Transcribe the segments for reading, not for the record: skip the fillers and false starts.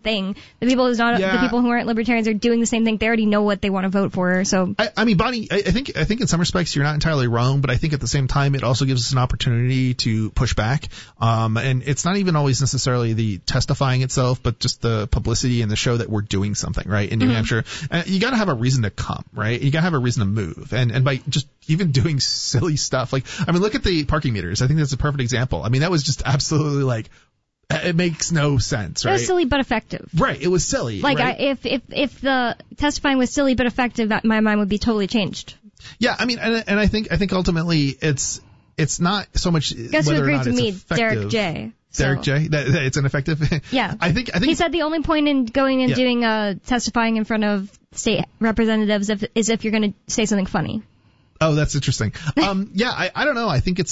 thing. The people who aren't libertarians are doing the same thing. They already know what they want to vote for. So I mean, Bonnie, I think in some respects you're not entirely wrong, but I think at the same time it also gives us an opportunity to push back. And it's not even always necessarily the testifying itself, but just the publicity and the show that we're doing something, right? In New Hampshire, you got to have a reason to come, right? You got to have a reason to move, and by just even doing silly stuff, like, I mean, look at the parking meters. I think that's a perfect example. I mean, that was just absolutely like, it makes no sense, right? It was silly but effective. Right, it was silly. Like, right? if the testifying was silly but effective, my mind would be totally changed. Yeah, I mean, and I think ultimately it's not so much Guess whether who agreed or not with it's me? effective. Derek J. Derek J. That it's ineffective. Yeah, I think he said the only point in going and doing testifying in front of state representatives is if you're going to say something funny. Oh, that's interesting. Yeah, I don't know. I think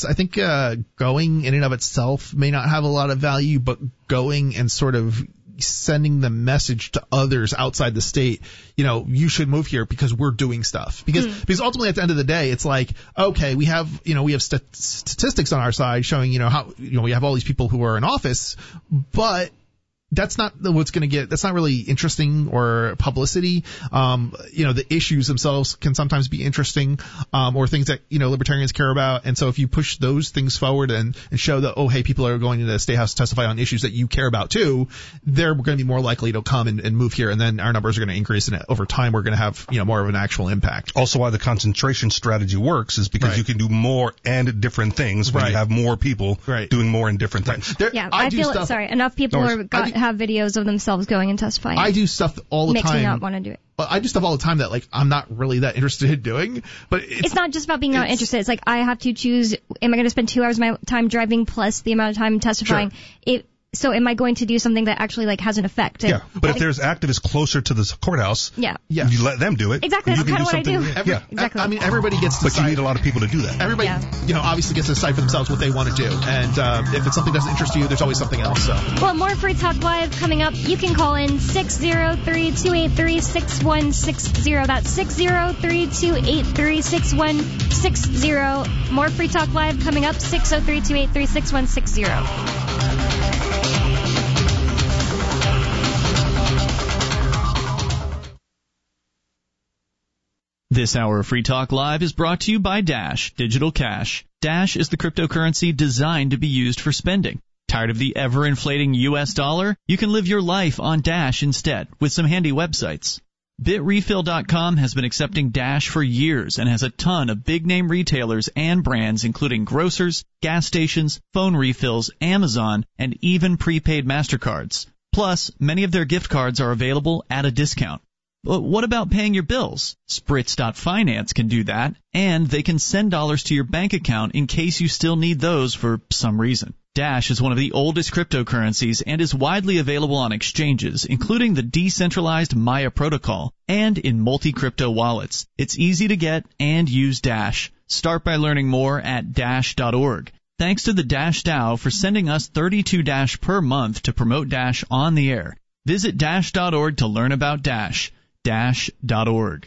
going in and of itself may not have a lot of value, but going and sort of sending the message to others outside the state, you should move here because we're doing stuff. Because ultimately at the end of the day, it's like, okay, we have statistics on our side showing, how, we have all these people who are in office, but that's not what's going to get, that's not really interesting or publicity. The issues themselves can sometimes be interesting, or things that, libertarians care about. And so if you push those things forward and show that, oh, hey, people are going to the State House to testify on issues that you care about too, they're going to be more likely to come and move here. And then our numbers are going to increase. And over time, we're going to have, more of an actual impact. Also, why the concentration strategy works is because you can do more and different things when you have more people doing more and different things. Enough people have videos of themselves going and testifying. I do stuff all the time. Makes me not want to do it. I do stuff all the time that, like, I'm not really that interested in doing. But it's not just about being not interested. It's like I have to choose, am I going to spend 2 hours of my time driving plus the amount of time testifying? Sure. So am I going to do something that actually, like, has an effect? Yeah, but if there's activists closer to the courthouse, you let them do it. Exactly, that's kind of what I do. Exactly. I mean, everybody gets to decide. But you need a lot of people to do that. Everybody, obviously gets to decide for themselves what they want to do. And if it's something that doesn't interest you, there's always something else. So. Well, more Free Talk Live coming up. You can call in 603-283-6160. That's 603-283-6160. More Free Talk Live coming up. 603-283-6160. This hour of Free Talk Live is brought to you by Dash Digital Cash. Dash is the cryptocurrency designed to be used for spending. Tired of the ever-inflating U.S. dollar? You can live your life on Dash instead with some handy websites. BitRefill.com has been accepting Dash for years and has a ton of big-name retailers and brands including grocers, gas stations, phone refills, Amazon, and even prepaid MasterCards. Plus, many of their gift cards are available at a discount. But what about paying your bills? Spritz.finance can do that, and they can send dollars to your bank account in case you still need those for some reason. Dash is one of the oldest cryptocurrencies and is widely available on exchanges, including the decentralized Maya protocol, and in multi-crypto wallets. It's easy to get and use Dash. Start by learning more at Dash.org. Thanks to the Dash DAO for sending us 32 Dash per month to promote Dash on the air. Visit Dash.org to learn about Dash. Dash.org.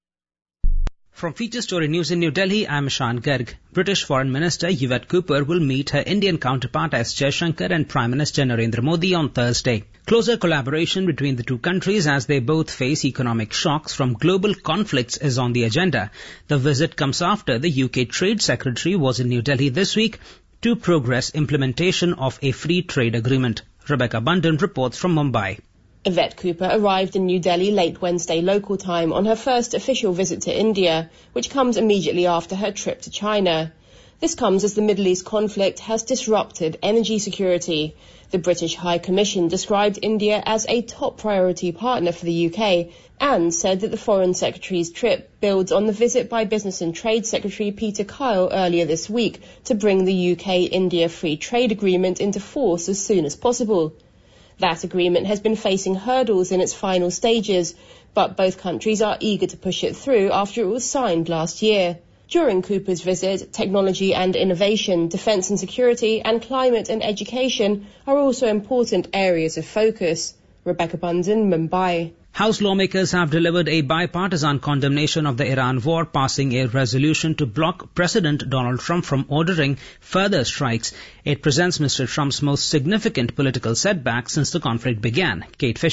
From Feature Story News in New Delhi, I'm Ishan Garg. British Foreign Minister Yvette Cooper will meet her Indian counterpart S. Jaishankar and Prime Minister Narendra Modi on Thursday. Closer collaboration between the two countries as they both face economic shocks from global conflicts is on the agenda. The visit comes after the UK Trade Secretary was in New Delhi this week to progress implementation of a free trade agreement. Rebecca Bundan reports from Mumbai. Yvette Cooper arrived in New Delhi late Wednesday local time on her first official visit to India, which comes immediately after her trip to China. This comes as the Middle East conflict has disrupted energy security. The British High Commission described India as a top priority partner for the UK and said that the Foreign Secretary's trip builds on the visit by Business and Trade Secretary Peter Kyle earlier this week to bring the UK-India Free Trade Agreement into force as soon as possible. That agreement has been facing hurdles in its final stages, but both countries are eager to push it through after it was signed last year. During Cooper's visit, technology and innovation, defence and security, and climate and education are also important areas of focus. Rebecca Bundan, Mumbai. House lawmakers have delivered a bipartisan condemnation of the Iran war, passing a resolution to block President Donald Trump from ordering further strikes. It presents Mr. Trump's most significant political setback since the conflict began. Kate Fisher.